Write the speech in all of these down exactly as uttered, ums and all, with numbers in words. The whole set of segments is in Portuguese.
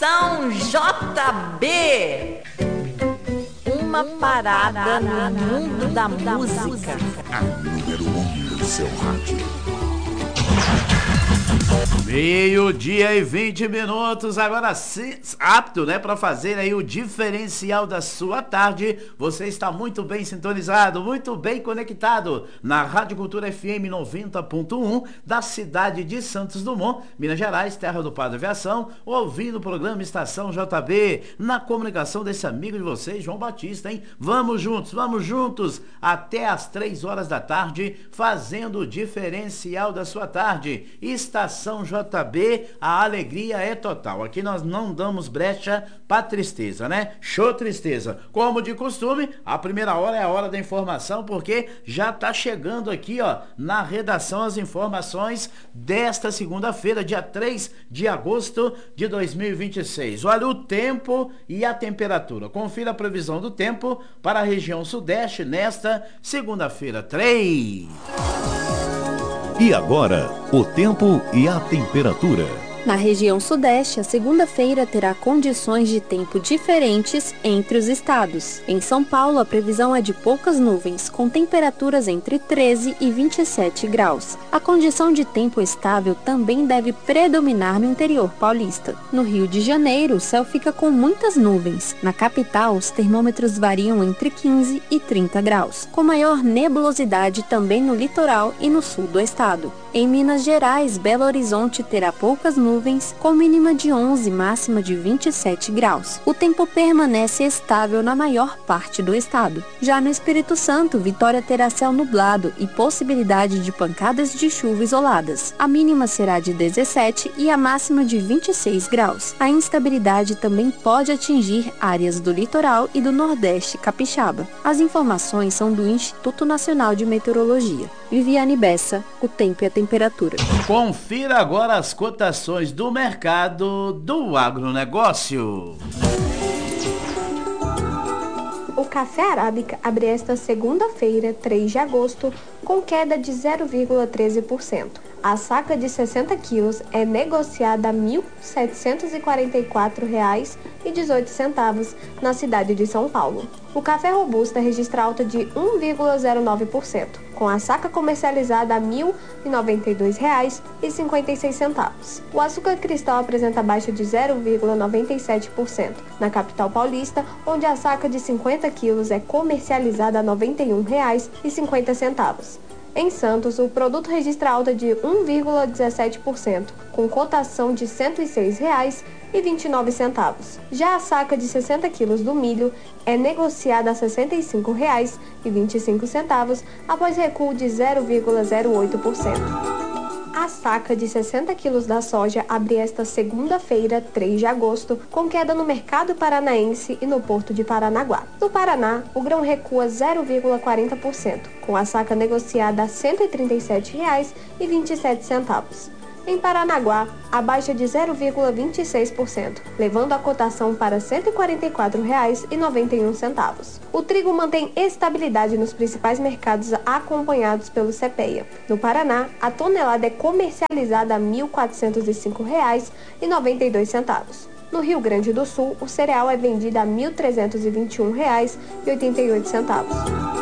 Estação J B. Uma parada no mundo da música. A número um do seu rádio. Meio-dia e vinte minutos, agora sim, apto, né, para fazer aí o diferencial da sua tarde. Você está muito bem sintonizado, muito bem conectado na Rádio Cultura F M noventa ponto um da cidade de Santos Dumont, Minas Gerais, terra do Padre Aviação, ouvindo o programa Estação J B, na comunicação desse amigo de vocês, João Batista, hein? Vamos juntos, vamos juntos, até às três horas da tarde, fazendo o diferencial da sua tarde. Estação J B, a alegria é total. Aqui nós não damos brecha pra tristeza, né? Show tristeza. Como de costume, a primeira hora é a hora da informação, porque já tá chegando aqui, ó, na redação as informações desta segunda-feira, dia três de agosto de dois mil e vinte e seis. Olha o tempo e a temperatura. Confira a previsão do tempo para a região sudeste nesta segunda-feira, três. E agora, o tempo e a temperatura. Na região sudeste, a segunda-feira terá condições de tempo diferentes entre os estados. Em São Paulo, a previsão é de poucas nuvens, com temperaturas entre treze e vinte e sete graus. A condição de tempo estável também deve predominar no interior paulista. No Rio de Janeiro, o céu fica com muitas nuvens. Na capital, os termômetros variam entre quinze e trinta graus, com maior nebulosidade também no litoral e no sul do estado. Em Minas Gerais, Belo Horizonte terá poucas nuvens, com mínima de onze e máxima de vinte e sete graus. O tempo permanece estável na maior parte do estado. Já no Espírito Santo, Vitória terá céu nublado e possibilidade de pancadas de chuva isoladas. A mínima será de dezessete e a máxima de vinte e seis graus. A instabilidade também pode atingir áreas do litoral e do Nordeste capixaba. As informações são do Instituto Nacional de Meteorologia. Viviane Bessa, o tempo e a temperatura. Confira agora as cotações do mercado do agronegócio. O café arábica abre esta segunda-feira, três de agosto, com queda de zero vírgula treze por cento. A saca de sessenta quilos é negociada a mil setecentos e quarenta e quatro reais e dezoito centavos na cidade de São Paulo. O café robusta registra alta de um vírgula zero nove por cento, com a saca comercializada a mil e noventa e dois reais e cinquenta e seis centavos. O açúcar cristal apresenta baixa de zero vírgula noventa e sete por cento na capital paulista, onde a saca de cinquenta quilos é comercializada a noventa e um reais e cinquenta centavos. Em Santos, o produto registra alta de um vírgula dezessete por cento, com cotação de cento e seis reais e vinte e nove centavos. Já a saca de sessenta quilos do milho é negociada a sessenta e cinco reais e vinte e cinco centavos, após recuo de zero vírgula zero oito por cento. A saca de sessenta quilos da soja abre esta segunda-feira, três de agosto, com queda no mercado paranaense e no porto de Paranaguá. No Paraná, o grão recua zero vírgula quarenta por cento, com a saca negociada a cento e trinta e sete reais e vinte e sete centavos. Em Paranaguá, a baixa de zero vírgula vinte e seis por cento, levando a cotação para cento e quarenta e quatro reais e noventa e um centavos. O trigo mantém estabilidade nos principais mercados acompanhados pelo CEPEA. No Paraná, a tonelada é comercializada a mil quatrocentos e cinco reais e noventa e dois centavos. No Rio Grande do Sul, o cereal é vendido a mil trezentos e vinte e um reais e oitenta e oito centavos.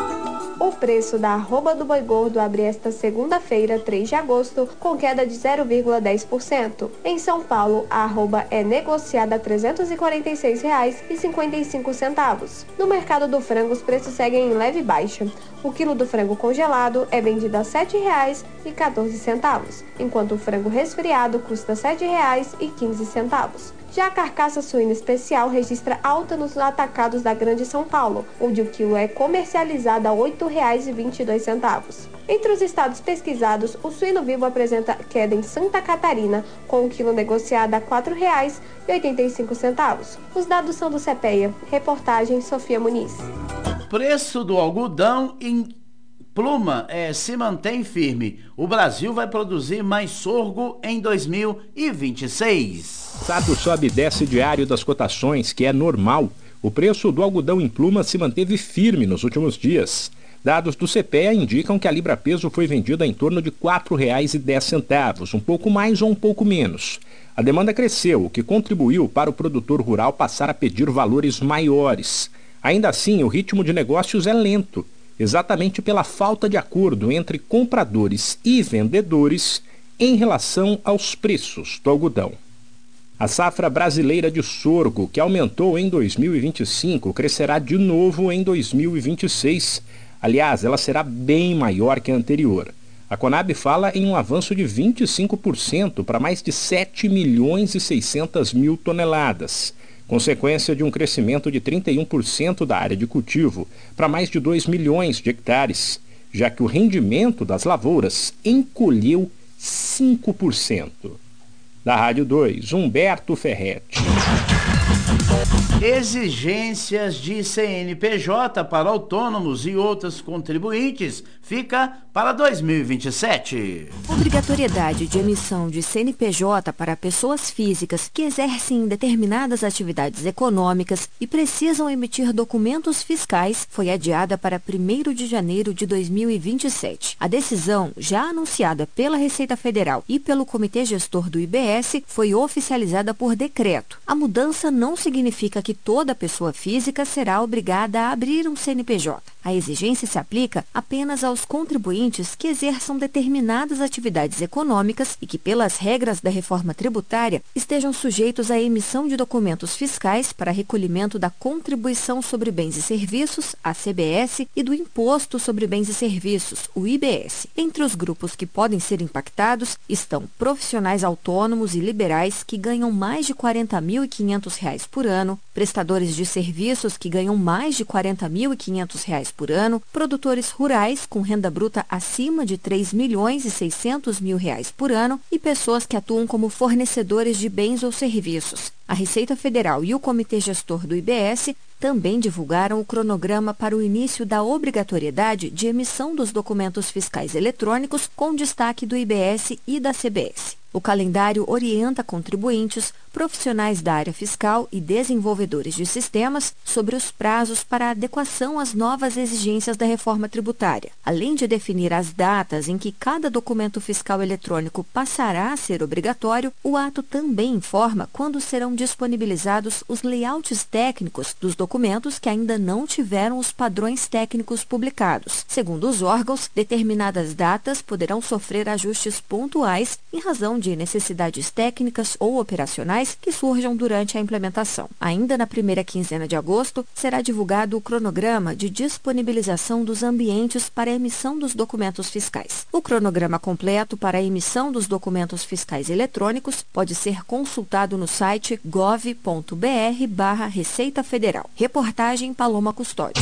O preço da arroba do boi gordo abre esta segunda-feira, três de agosto, com queda de zero vírgula dez por cento. Em São Paulo, a arroba é negociada a trezentos e quarenta e seis reais e cinquenta e cinco centavos. No mercado do frango, os preços seguem em leve baixa. O quilo do frango congelado é vendido a sete reais e quatorze centavos, enquanto o frango resfriado custa sete reais e quinze centavos. Já a carcaça suína especial registra alta nos atacados da Grande São Paulo, onde o quilo é comercializado a oito reais e vinte e dois centavos. Entre os estados pesquisados, o suíno vivo apresenta queda em Santa Catarina, com o quilo negociado a quatro reais e oitenta e cinco centavos. Os dados são do CEPEA. Reportagem Sofia Muniz. Preço do algodão em pluma é, se mantém firme. O Brasil vai produzir mais sorgo em dois mil e vinte e seis. Fato sobe e desce diário das cotações, que é normal. O preço do algodão em pluma se manteve firme nos últimos dias. Dados do C P E A indicam que a libra-peso foi vendida em torno de quatro reais e dez centavos, um pouco mais ou um pouco menos. A demanda cresceu, o que contribuiu para o produtor rural passar a pedir valores maiores. Ainda assim, o ritmo de negócios é lento, exatamente pela falta de acordo entre compradores e vendedores em relação aos preços do algodão. A safra brasileira de sorgo, que aumentou em dois mil e vinte e cinco, crescerá de novo em dois mil e vinte e seis. Aliás, ela será bem maior que a anterior. A Conab fala em um avanço de vinte e cinco por cento para mais de sete milhões e seiscentas mil toneladas, consequência de um crescimento de trinta e um por cento da área de cultivo para mais de dois milhões de hectares, já que o rendimento das lavouras encolheu cinco por cento. Da Rádio dois, Humberto Ferretti. Exigências de C N P J para autônomos e outros contribuintes fica para dois mil e vinte e sete. Obrigatoriedade de emissão de C N P J para pessoas físicas que exercem determinadas atividades econômicas e precisam emitir documentos fiscais foi adiada para primeiro de janeiro de dois mil e vinte e sete. A decisão, já anunciada pela Receita Federal e pelo Comitê Gestor do I B S, foi oficializada por decreto. A mudança não significa que toda pessoa física será obrigada a abrir um C N P J. A exigência se aplica apenas aos contribuintes que exerçam determinadas atividades econômicas e que, pelas regras da reforma tributária, estejam sujeitos à emissão de documentos fiscais para recolhimento da Contribuição sobre Bens e Serviços, a C B S, e do Imposto sobre Bens e Serviços, o I B S. Entre os grupos que podem ser impactados estão profissionais autônomos e liberais que ganham mais de quarenta mil e quinhentos reais por ano, prestadores de serviços que ganham mais de quarenta mil e quinhentos reais por ano, produtores rurais com renda bruta acima de três milhões e seiscentos mil reais por ano e pessoas que atuam como fornecedores de bens ou serviços. A Receita Federal e o Comitê Gestor do I B S também divulgaram o cronograma para o início da obrigatoriedade de emissão dos documentos fiscais eletrônicos com destaque do I B S e da C B S. O calendário orienta contribuintes, profissionais da área fiscal e desenvolvedores de sistemas sobre os prazos para adequação às novas exigências da reforma tributária. Além de definir as datas em que cada documento fiscal eletrônico passará a ser obrigatório, o ato também informa quando serão disponibilizados os layouts técnicos dos documentos que ainda não tiveram os padrões técnicos publicados. Segundo os órgãos, determinadas datas poderão sofrer ajustes pontuais em razão de necessidades técnicas ou operacionais que surjam durante a implementação. Ainda na primeira quinzena de agosto, será divulgado o cronograma de disponibilização dos ambientes para a emissão dos documentos fiscais. O cronograma completo para a emissão dos documentos fiscais eletrônicos pode ser consultado no site gov ponto br barra Receita Federal. Reportagem Paloma Custódio.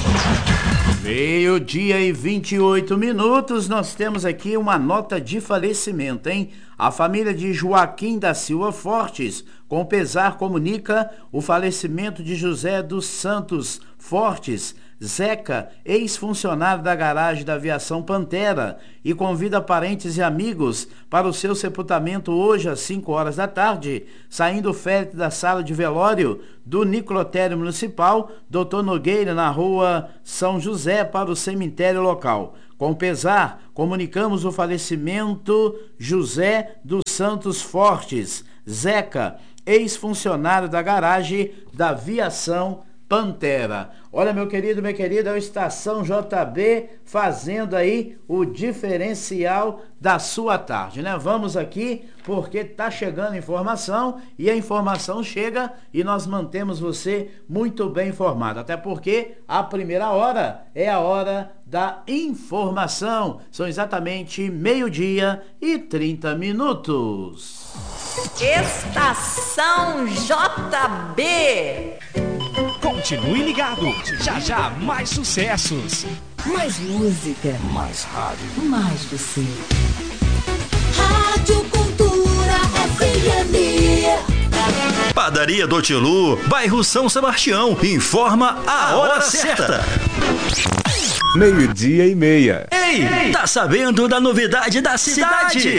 Meio-dia e vinte e oito minutos, nós temos aqui uma nota de falecimento, hein? A família de Joaquim da Silva Fortes, com pesar, comunica o falecimento de José dos Santos Fortes, Zeca, ex-funcionário da garagem da aviação Pantera, e convida parentes e amigos para o seu sepultamento hoje às cinco horas da tarde, saindo o féretro da sala de velório do Necrotério Municipal, doutor Nogueira, na rua São José, para o cemitério local. Com pesar, comunicamos o falecimento José dos Santos Fortes, Zeca, ex-funcionário da garagem da aviação Pantera. Olha, meu querido, minha querida, é o Estação J B fazendo aí o diferencial da sua tarde, né? Vamos aqui porque tá chegando informação e a informação chega e nós mantemos você muito bem informado, até porque a primeira hora é a hora da informação. São exatamente meio-dia e trinta minutos. Estação J B. Continue ligado, já já mais sucessos. Mais música. Mais rádio. Mais você. Rádio Cultura F M. Padaria do Tilu, bairro São Sebastião, informa a hora certa. Meio-dia e meia. Ei, Ei, tá sabendo da novidade da cidade? cidade?